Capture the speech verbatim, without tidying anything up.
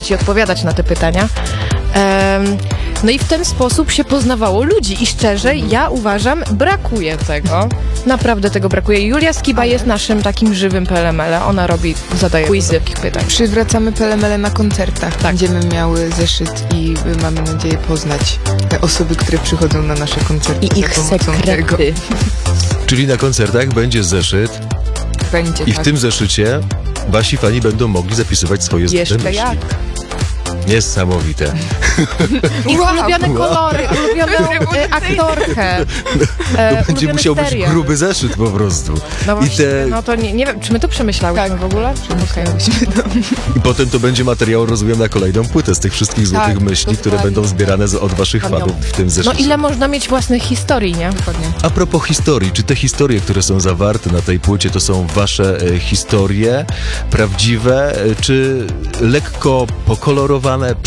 ci odpowiadać na te pytania. Um, no i w ten sposób się poznawało ludzi i szczerze, ja uważam, brakuje tego. Naprawdę tego brakuje. Julia Skiba jest naszym takim żywym P L M L. Ona robi, zadaje quizy takich pytań. Przywracamy P L M L na koncertach. Tak. Będziemy miały zeszyt i mamy nadzieję poznać te osoby, które przychodzą na nasze koncerty. I ich sekrety. Czyli na koncertach będzie zeszyt Będzie, i w tak. tym zeszycie wasi fani będą mogli zapisywać swoje Jeszcze myśli. jak. Niesamowite. Ich Wow. ulubione kolory, ulubioną e, aktorkę. E, To będzie ulubiony musiał być serial. gruby zeszyt po prostu. No I, właśnie, te, no to nie, nie wiem, czy my to przemyślałyśmy Tak. w ogóle? Przemyślałyśmy to. I potem to będzie materiał, rozumiem, na kolejną płytę z tych wszystkich złotych Tak, myśli, które dokładnie. będą zbierane z, od waszych fanów w tym No zeszycie. ile można mieć własnych historii, nie? Dokładnie. A propos historii, czy te historie, które są zawarte na tej płycie, to są wasze e, historie prawdziwe, e, czy lekko pokolorowane,